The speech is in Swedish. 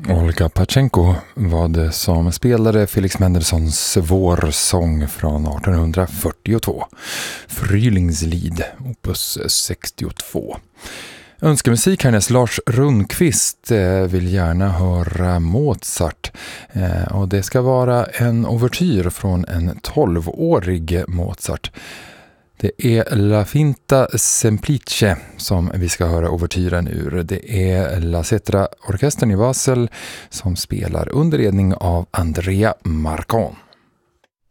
Olga Pachenko var det som spelade Felix Mendelssohns vårsång från 1842. Frühlingslied, opus 62. Önskemusik härnäst. Lars Rundqvist vill gärna höra Mozart. Och det ska vara en ouvertyr från en 12-årig Mozart. Det är La Finta Semplice som vi ska höra ouvertyren ur. Det är La Cetra orkestern i Basel som spelar under ledning av Andrea Marcon.